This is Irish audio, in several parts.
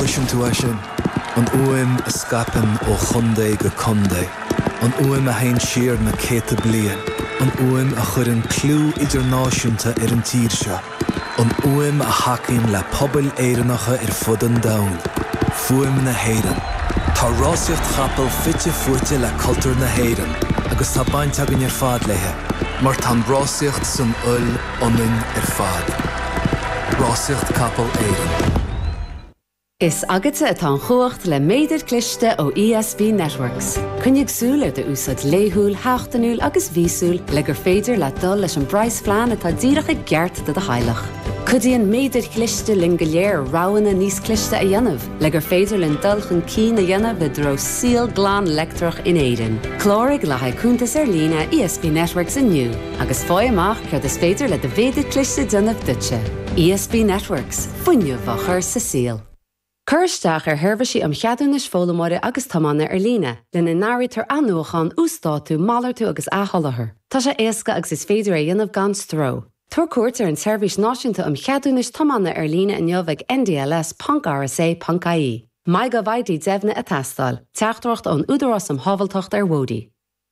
Luisian tú sin, an uaim a scapan ó chundé go condé, an uaim a hain siar na céta blian, an uaim a chur an clú idirnáisiúnta an tír seo, an uaim a hacinn le pobl éireannacha fud an domhan, fuaim na héireann. Tá rásaíocht chapel fitte fuaite le cultúr na héireann, agus tá baint agan fad lethe, mar tá rásaíocht san ionn fad. Rásaíocht capel éireann. Is agate atá chuacht le méidir cliste ó ESB Networks. Cynnig súl de úsad léhúil, háchtanúil agus vísúil le gur féidir le dul leis an brais flean atá díracha geart de hailech. Cudíon méidir cliste lin go léir ráhanna níos cliste a dhéanamh, le gur féidir lin dulchan cín a dhéanamh le dro síl glán lectrach in éireann. Clórig le haicúntas lína ESB Networks inniu, agus fáil amach chuir is féidir le de bhéidir cliste dionmh dutse. ESB Networks, fuinneamh a chur sa síl. Cursteach herbhaisi am cheadúnis fólamóide agus tamanna lína, lena náiritar anúachan ústáú, málartú agus áhallathair. Tá sé éasca agus is féidir a dionmh gan stró. Tuair cuairt an seirbhís náisiúnta am cheadúnis tamanna lína in neomh ndls.rsa.ie. Mai go bhaidí deimhna a teastáil, teachtracht an údarás am hábhaltacht Wódaí.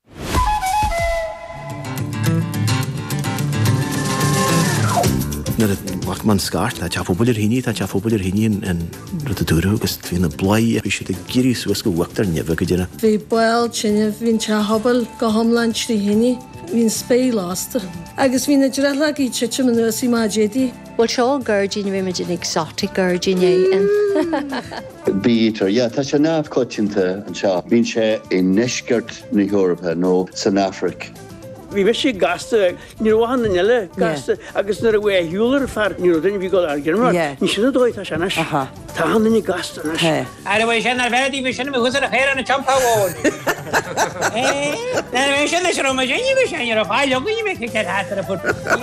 Wacht man scaart, dat je voor hini, dat je voor hini en dat de agus twin een blij, je de giris was gewakt er niet weg gedaan. We boil chinne, we chahabel, gahamland die hini, we speilaster. Agus we het redelijk iets chitje met de simajedi. Wat zo gurgin we met een exotic gurgin en. Beater, ja, dat je naaf kotjente en cha. Bin je in neskert New Europe, no South-Africa. We wish you gasten, you know, han nelle gasten, agus na we huler far, you know, then we go argen maar. Ni shouldn't do it as anash. Ta han ni gasten ash. Ara we shana verdi we shana me husara khaira na champa won. Na we shana shro ma jeni we shana ro fa logo ni me ke hatra put.